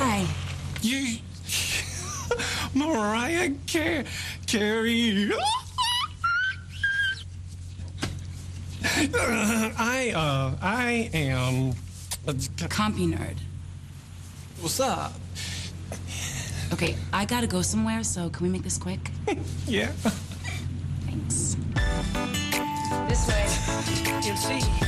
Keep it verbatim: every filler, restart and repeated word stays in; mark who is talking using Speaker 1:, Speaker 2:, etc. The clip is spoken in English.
Speaker 1: Hi.
Speaker 2: You, Mariah Car Carey. I, uh, I am...
Speaker 1: Compy nerd.
Speaker 2: What's up?
Speaker 1: Okay, I gotta go somewhere, so can we make this quick?
Speaker 2: Yeah.
Speaker 1: Thanks.
Speaker 3: This way.
Speaker 2: You see.